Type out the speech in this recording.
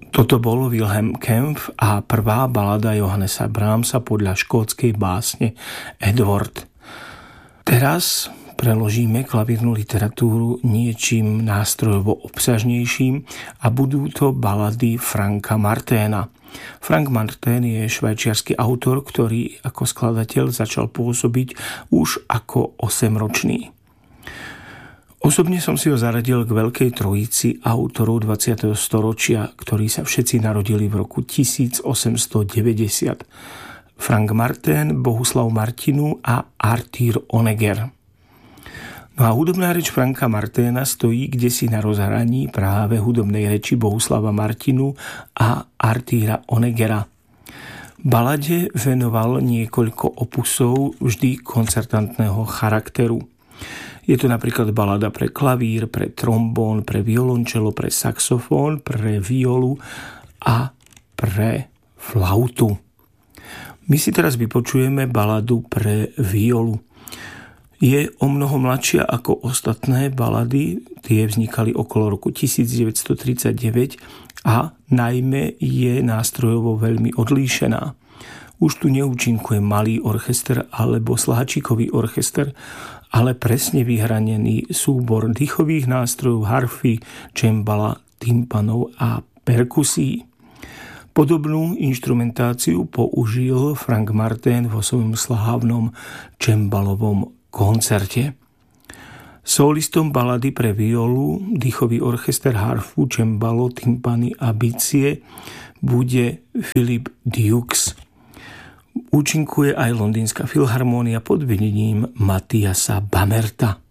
Toto bol Wilhelm Kempff a prvá balada Johannesa Brahmsa podľa škótskej básne Edward. Teraz preložíme klavírnu literatúru niečím nástrojovo obsažnejším a budú to balady Franka Marténa. Frank Martén je švajčiarsky autor, ktorý ako skladateľ začal pôsobiť už ako 8-ročný. Osobne som si ho zaradil k veľkej trojici autorov 20. storočia, ktorí sa všetci narodili v roku 1890. Frank Martén, Bohuslav Martinu a Arthur Honegger. No a hudobná reč Franka Marténa stojí kdesi na rozhraní práve hudobnej reči Bohuslava Martinu a Arthura Honeggera. Balade venoval niekoľko opusov vždy koncertantného charakteru. Je to napríklad balada pre klavír, pre trombón, pre violončelo, pre saxofón, pre violu a pre flautu. My si teraz vypočujeme baladu pre violu. Je o mnoho mladšia ako ostatné balady, tie vznikali okolo roku 1939 a najmä je nástrojovo veľmi odlíšená. Už tu neúčinkuje malý orchester alebo sláčikový orchester, ale presne vyhranený súbor dýchových nástrojov, harfy, čembala, tympanov a perkusí. Podobnú inštrumentáciu použil Frank Martén vo svojom slávnom čembalovom koncerte. Solistom balady pre violu, dýchový orchester, harfu, čembalo, tympany a bicie bude Philip Dukes. Účinkuje aj Londýnska filharmónia pod vedením Mathiasa Bamerta.